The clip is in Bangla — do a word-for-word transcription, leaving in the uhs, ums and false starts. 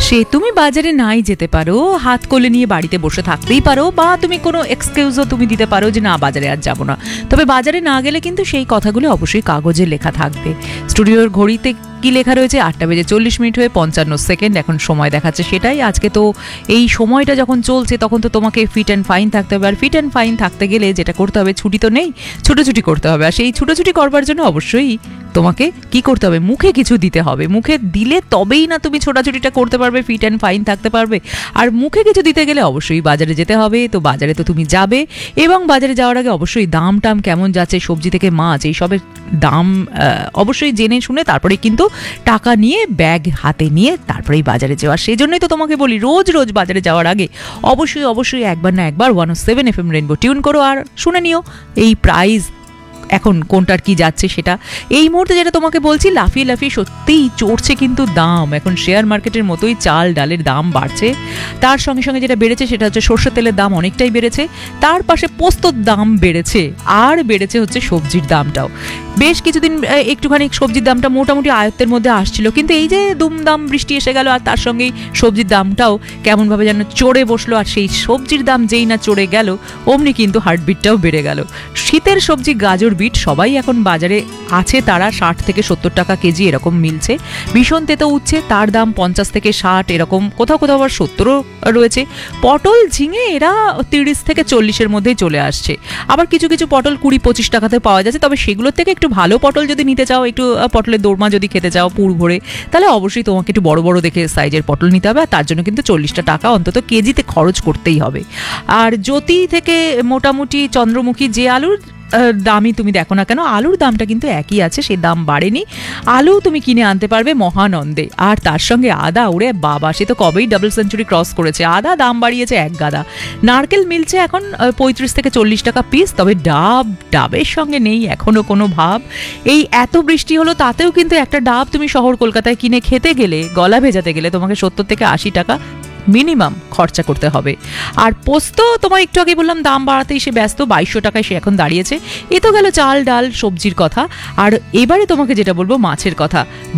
সে তুমি বাজারে নাই যেতে পারো, হাত কোলে নিয়ে বাড়িতে বসে থাকতেই পারো, বা তুমি কোনো এক্সকিউজও তুমি দিতে পারো যে না বাজারে আর যাবো না। তবে বাজারে না গেলে কিন্তু সেই কথাগুলো অবশ্যই কাগজে লেখা থাকবে। স্টুডিওর ঘড়িতে কি লেখা রয়েছে? আটটা বেজে চল্লিশ মিনিট হয়ে পঞ্চান্ন সেকেন্ড এখন সময় দেখাচ্ছে। সেটাই আজকে তো এই সময়টা যখন চলছে তখন তো তোমাকে ফিট অ্যান্ড ফাইন থাকতে হবে। আর ফিট অ্যান্ড ফাইন থাকতে গেলে যেটা করতে হবে, ছুটি তো নেই, ছুটোছুটি করতে হবে। আর সেই ছুটোছুটি করবার জন্য অবশ্যই তোমাকে কি করতে হবে, মুখে কিছু দিতে হবে। মুখে দিলে তবেই না তুমি ছোটাছুটিটা করতে পারবে, ফিট অ্যান্ড ফাইন থাকতে পারবে। আর মুখে কিছু দিতে গেলে অবশ্যই বাজারে যেতে হবে। তো বাজারে তো তুমি যাবে, এবং বাজারে যাওয়ার আগে অবশ্যই দাম টাম কেমন যাচ্ছে সবজি থেকে মাছ এইসবের দাম অবশ্যই জেনে শুনে তারপরে কিন্তু টাকা নিয়ে ব্যাগ হাতে নিয়ে তারপরেই বাজারে যাওয়া। সেই জন্যই তো তোমাকে বলি রোজ রোজ বাজারে যাওয়ার আগে অবশ্যই অবশ্যই একবার না একবার ওয়ান ও seven F M rainbow tune করো আর শুনে নিও এই প্রাইস এখন কোনটার কি যাচ্ছে সেটা। এই মুহূর্তে যেটা তোমাকে বলছি, লাফিয়ে লাফিয়ে সত্যিই চড়ছে কিন্তু দাম। এখন শেয়ার মার্কেটের মতোই চাল ডালের দাম বাড়ছে। তার সঙ্গে সঙ্গে যেটা বেড়েছে সেটা হচ্ছে সর্ষের তেলের দাম অনেকটাই বেড়েছে। তার পাশে পোস্তর দাম বেড়েছে, আর বেড়েছে হচ্ছে সবজির দামটাও। বেশ কিছুদিন একটুখানি সবজির দামটা মোটামুটি আয়ত্তের মধ্যে আসছিল, কিন্তু এই যে দুমদাম বৃষ্টি এসে গেল আর তার সঙ্গেই সবজির দামটাও কেমনভাবে যেন চড়ে বসলো। আর সেই সবজির দাম যেই না চড়ে গেল অমনি কিন্তু হার্টবিটটাও বেড়ে গেল। শীতের সবজি গাজর বিট সবাই এখন বাজারে আছে, তারা ষাট থেকে সত্তর টাকা কেজি এরকম মিলছে। ভীষণ তেতো উঠছে, তার দাম পঞ্চাশ থেকে ষাট এরকম, কোথাও কোথাও আবার সত্তরও রয়েছে। পটল ঝিঙে এরা তিরিশ থেকে চল্লিশের মধ্যেই চলে আসছে। আবার কিছু কিছু পটল কুড়ি পঁচিশ টাকাতে পাওয়া যাচ্ছে। তবে সেগুলোর থেকে একটু ভালো পটল যদি নিতে চাও, একটু পটলের দোরমা যদি খেতে চাও পুর ভরে, তাহলে অবশ্যই তোমাকে একটু বড় বড় দেখে সাইজের পটল নিতে হবে। আর তার জন্য কিন্তু চল্লিশটা টাকা অন্তত কেজিতে খরচ করতেই হবে। আর জ্যোতি থেকে মোটামুটি চন্দ্রমুখী যে আলুর দামই তুমি দেখো না কেন, আলুর দামটা কিন্তু একই আছে, সেই দাম বাড়েনি। আলু তুমি কিনে আনতে পারবে মহানন্দে। আর তার সঙ্গে আদা, ওরে বাবা সে তো কবেই ডাবল সেঞ্চুরি ক্রস করেছে, আদা দাম বাড়িয়েছে এক গাদা। নারকেল মিলছে এখন পঁয়ত্রিশ থেকে চল্লিশ টাকা পিস। তবে ডাব, ডাবের সঙ্গে নেই এখনো কোনো ভাব। এই এত বৃষ্টি হলো তাতেও কিন্তু একটা ডাব তুমি শহর কলকাতায় কিনে খেতে গেলে, গলা ভেজাতে গেলে তোমাকে সত্তর থেকে আশি টাকা মিনিমাম খরচা করতে হবে। আর পোস্ত তোমার একটু আগে বললাম দাম বাড়াতেই সে ব্যস্ত, বাইশশো টাকায় সে এখন দাঁড়িয়েছে। এ তো গেল চাল ডাল সবজির কথা। আর এবারে তোমাকে যেটা বলবো মাছের কথা।